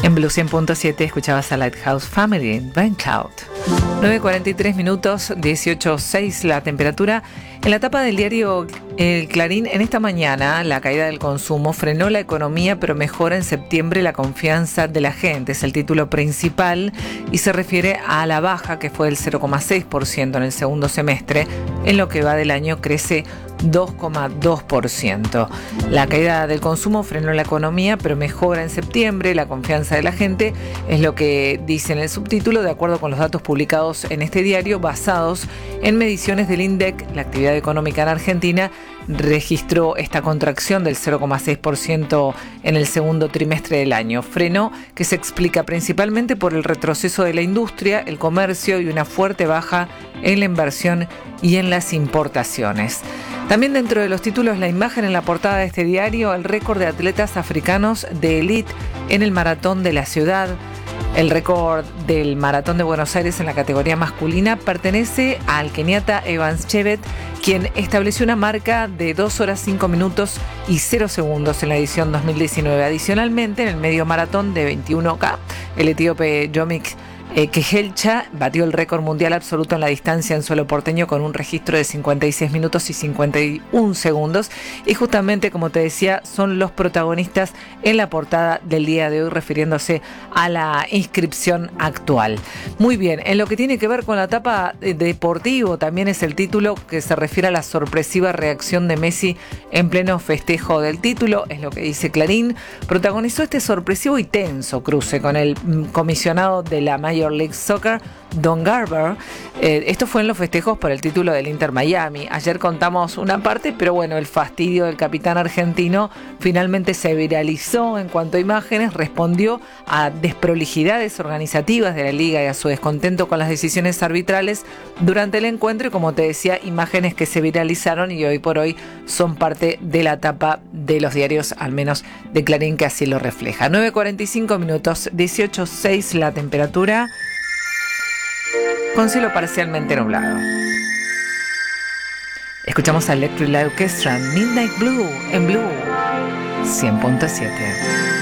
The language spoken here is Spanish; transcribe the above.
En Blue 100.7 escuchabas a Lighthouse Family, Rain Cloud. 9:43 minutos, 18:06 la temperatura. En la tapa del diario El Clarín, en esta mañana, la caída del consumo frenó la economía, pero mejora en septiembre la confianza de la gente. Es el título principal y se refiere a la baja, que fue del 0,6% en el segundo semestre. En lo que va del año crece 2,2%. La caída del consumo frenó la economía, pero mejora en septiembre la confianza de la gente, es lo que dice en el subtítulo, de acuerdo con los datos publicados en este diario, basados en mediciones del INDEC. La actividad económica en Argentina registró esta contracción del 0,6% en el segundo trimestre del año. Freno que se explica principalmente por el retroceso de la industria, el comercio y una fuerte baja en la inversión y en las importaciones. También dentro de los títulos, la imagen en la portada de este diario, el récord de atletas africanos de élite en el maratón de la ciudad. El récord del Maratón de Buenos Aires en la categoría masculina pertenece al keniata Evans Chebet, quien estableció una marca de 2 horas 5 minutos y 0 segundos en la edición 2019. Adicionalmente, en el medio maratón de 21K, el etíope Yomik Kehelcha batió el récord mundial absoluto en la distancia en suelo porteño con un registro de 56 minutos y 51 segundos. Y justamente, como te decía, son los protagonistas en la portada del día de hoy, refiriéndose a la inscripción actual. Muy bien, en lo que tiene que ver con la etapa deportivo, también es el título que se refiere a la sorpresiva reacción de Messi en pleno festejo del título, es lo que dice Clarín. Protagonizó este sorpresivo y tenso cruce con el comisionado de la Major League Soccer, Don Garber. Esto fue en los festejos por el título del Inter Miami. Ayer contamos una parte, pero bueno, el fastidio del capitán argentino finalmente se viralizó en cuanto a imágenes, respondió a desprolijidades organizativas de la liga y a su descontento con las decisiones arbitrales durante el encuentro, y como te decía, imágenes que se viralizaron y hoy por hoy son parte de la tapa de los diarios, al menos de Clarín, que así lo refleja. 9:45 minutos, 18:06 la temperatura, con cielo parcialmente nublado. Escuchamos a Electric Light Orchestra, Midnight Blue, en Blue 100.7.